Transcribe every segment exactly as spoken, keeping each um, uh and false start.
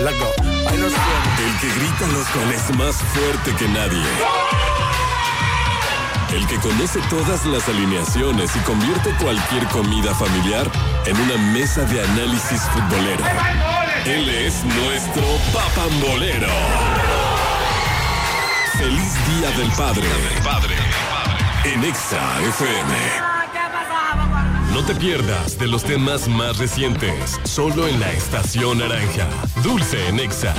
loco. Ahí lo siento. El que grita los goles más fuerte que nadie. El que conoce todas las alineaciones y convierte cualquier comida familiar en una mesa de análisis futbolero. Él es nuestro papambolero. Feliz Día del Padre. En Exa F M. No te pierdas de los temas más recientes, solo en la Estación Naranja. Dulce en Exa.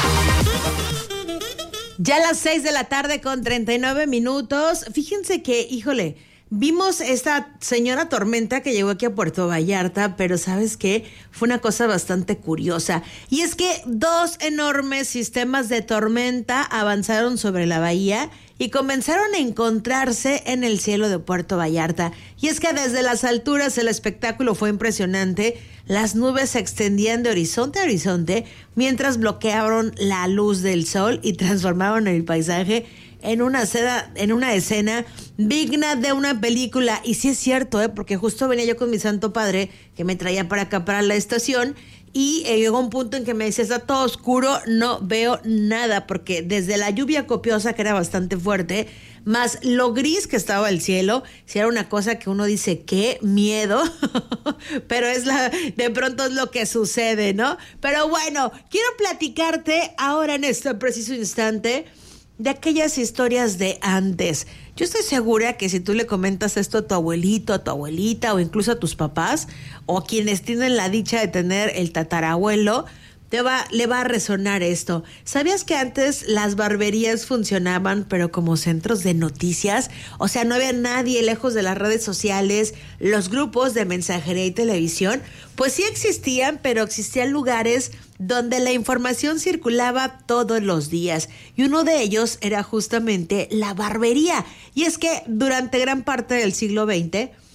Ya a las seis de la tarde con treinta y nueve minutos. Fíjense que, híjole, vimos esta señora tormenta que llegó aquí a Puerto Vallarta, pero ¿sabes qué? Fue una cosa bastante curiosa. Y es que dos enormes sistemas de tormenta avanzaron sobre la bahía y comenzaron a encontrarse en el cielo de Puerto Vallarta. Y es que desde las alturas el espectáculo fue impresionante. Las nubes se extendían de horizonte a horizonte mientras bloquearon la luz del sol y transformaron el paisaje en una escena, en una escena digna de una película. Y sí es cierto, ¿eh? Porque justo venía yo con mi santo padre que me traía para acá, para la estación, y eh, llegó un punto en que me decía, está todo oscuro, no veo nada, porque desde la lluvia copiosa, que era bastante fuerte, más lo gris que estaba el cielo, si era una cosa que uno dice, qué miedo, pero es la, de pronto es lo que sucede, ¿no? Pero bueno, quiero platicarte ahora en este preciso instante de aquellas historias de antes. Yo estoy segura que si tú le comentas esto a tu abuelito, a tu abuelita o incluso a tus papás o quienes tienen la dicha de tener el tatarabuelo, te va, le va a resonar esto. ¿Sabías que antes las barberías funcionaban pero como centros de noticias? O sea, no había nadie lejos de las redes sociales, los grupos de mensajería y televisión. Pues sí existían, pero existían lugares donde la información circulaba todos los días. Y uno de ellos era justamente la barbería. Y es que durante gran parte del siglo veinte,